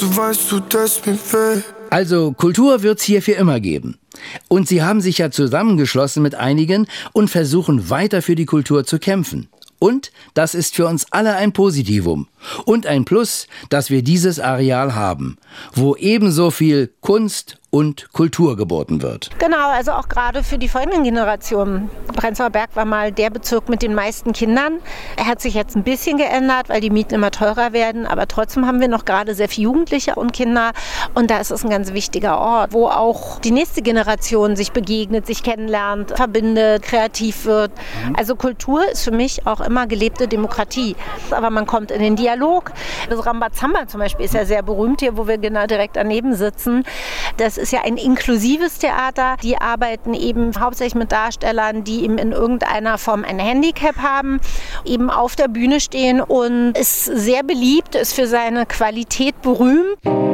so weißt du, dass mir weh. Also Kultur wird's hier für immer geben. Und sie haben sich ja zusammengeschlossen mit einigen und versuchen weiter für die Kultur zu kämpfen. Und das ist für uns alle ein Positivum. Und ein Plus, dass wir dieses Areal haben, wo ebenso viel Kunst und Kultur geboten wird. Genau, also auch gerade für die folgenden Generationen. Prenzlauer Berg war mal der Bezirk mit den meisten Kindern. Er hat sich jetzt ein bisschen geändert, weil die Mieten immer teurer werden. Aber trotzdem haben wir noch gerade sehr viele Jugendliche und Kinder. Und da ist es ein ganz wichtiger Ort, wo auch die nächste Generation sich begegnet, sich kennenlernt, verbindet, kreativ wird. Also Kultur ist für mich auch immer gelebte Demokratie. Aber man kommt in den Dialog. Das Rambazamba zum Beispiel ist ja sehr berühmt hier, wo wir genau direkt daneben sitzen. Das ist ja ein inklusives Theater. Die arbeiten eben hauptsächlich mit Darstellern, die eben in irgendeiner Form ein Handicap haben, eben auf der Bühne stehen und ist sehr beliebt, ist für seine Qualität berühmt.